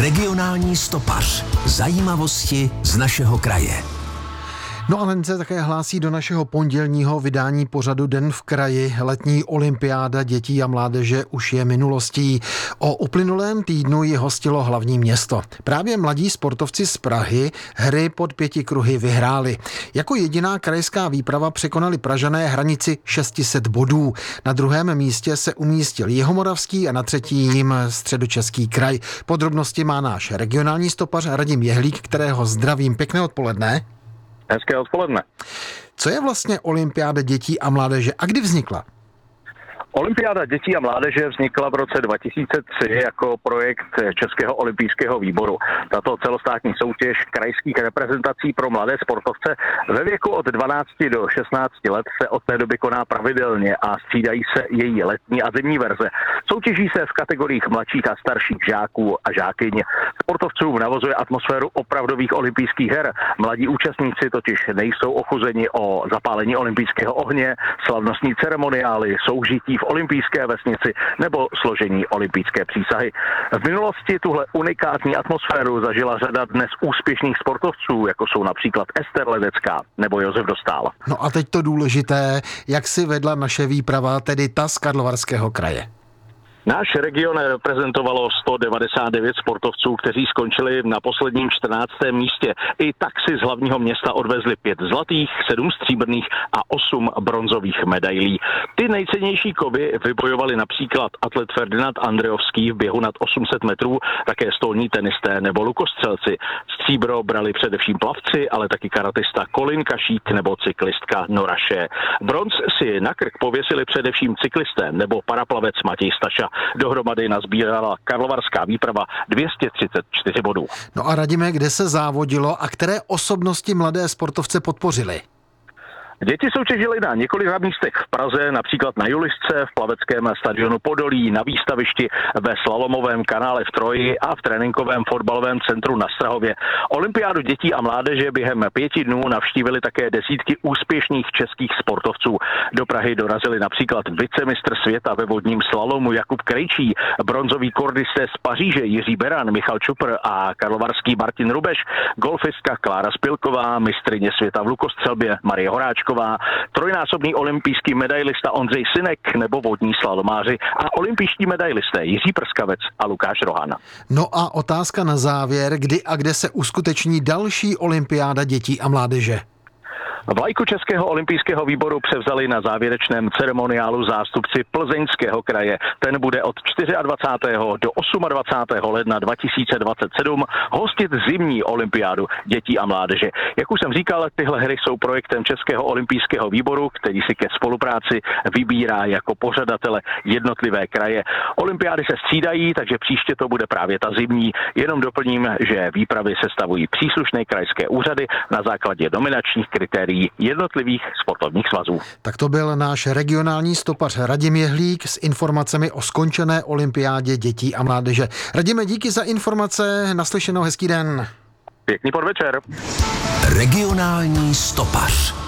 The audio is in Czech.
Regionální stopař. Zajímavosti z našeho kraje. No a hned se také hlásí do našeho pondělního vydání pořadu Den v kraji. Letní olympiáda dětí a mládeže už je minulostí. O uplynulém týdnu ji hostilo hlavní město. Právě mladí sportovci z Prahy hry pod 5 kruhy vyhráli. Jako jediná krajská výprava překonali Pražané hranici 600 bodů. Na druhém místě se umístil Jihomoravský a na třetím Středočeský kraj. Podrobnosti má náš regionální stopař Radim Jehlík, kterého zdravím. Pěkné odpoledne. Hezké odpoledne. Co je vlastně olympiáda dětí a mládeže a kdy vznikla? Olympiáda dětí a mládeže vznikla v roce 2003 jako projekt Českého olympijského výboru. Tato celostátní soutěž krajských reprezentací pro mladé sportovce ve věku od 12 do 16 let se od té doby koná pravidelně a střídají se její letní a zimní verze. Soutěží se v kategoriích mladších a starších žáků a žákyň. Sportovcům navozuje atmosféru opravdových olympijských her. Mladí účastníci totiž nejsou ochuzeni o zapálení olympijského ohně, slavnostní ceremoniály, soužití v olympijské vesnici nebo složení olympijské přísahy. V minulosti tuhle unikátní atmosféru zažila řada dnes úspěšných sportovců, jako jsou například Ester Ledecká nebo Josef Dostál. No a teď to důležité, jak si vedla naše výprava, tedy ta z Karlovarského kraje. Náš region reprezentovalo 199 sportovců, kteří skončili na posledním 14. místě. I tak si z hlavního města odvezli 5 zlatých, 7 stříbrných a 8 bronzových medailí. Ty nejcennější kovy vybojovali například atlet Ferdinand Andrejovský v běhu nad 800 metrů, také stolní tenisté nebo lukostřelci. Stříbro brali především plavci, ale taky karatista Colin Kašík nebo cyklistka Nora Shea. Bronz si na krk pověsili především cyklisté nebo paraplavec Matěj Staša. Dohromady nazbírala karlovarská výprava 234 bodů. No a Radime, kde se závodilo a které osobnosti mladé sportovce podpořily? Děti soutěžily na několika místech v Praze, například na Julisce, v plaveckém stadionu Podolí, na výstavišti ve slalomovém kanále v Troji a v tréninkovém fotbalovém centru na Strahově. Olympiádu dětí a mládeže během 5 dnů navštívili také desítky úspěšných českých sportovců. Do Prahy dorazili například vicemistr světa ve vodním slalomu Jakub Krejčí, bronzový kordista z Paříže Jiří Beran, Michal Čupr a karlovarský Martin Rubeš, golfistka Klára Spilková, mistryně světa v lukostřelbě Marie Horáčková, trojnásobný olympijský medailista Ondřej Synek nebo vodní slalomáři a olympijští medailisté Jiří Prskavec a Lukáš Rohan. No a otázka na závěr, kdy a kde se uskuteční další olympiáda dětí a mládeže? Vlajku Českého olympijského výboru převzali na závěrečném ceremoniálu zástupci Plzeňského kraje. Ten bude od 24. do 28. ledna 2027 hostit zimní olympiádu dětí a mládeže. Jak už jsem říkal, tyhle hry jsou projektem Českého olympijského výboru, který si ke spolupráci vybírá jako pořadatele jednotlivé kraje. Olympiády se střídají, takže příště to bude právě ta zimní. Jenom doplním, že výpravy sestavují příslušné krajské úřady na základě nominačních kritérií jednotlivých sportovních svazů. Tak to byl náš regionální stopař Radim Jehlík s informacemi o skončené olympiádě dětí a mládeže. Radime, díky za informace, naslyšenou, hezký den. Pěkný podvečer. Regionální stopař.